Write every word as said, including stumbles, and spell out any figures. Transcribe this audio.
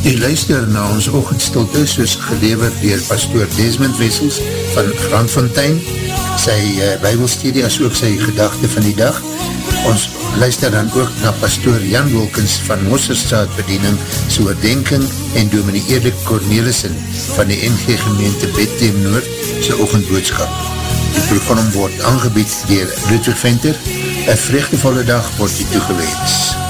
U luister na ons oggendstilte soos gelewer dier pastoor Desmond Wessels van Grandfontein, sy uh, bybelstudie as ook sy gedagte van die dag. Ons luister dan ook na pastoor Jan Wilkins van Mosselstraat Bediening, so oordenking en dominee Erik Cornelissen van die N G gemeente Bethlehem Noord, sy oggendboodskap. Die program word aangebied dier Ludwig Venter. Een vreugdevolle dag word u toegewees.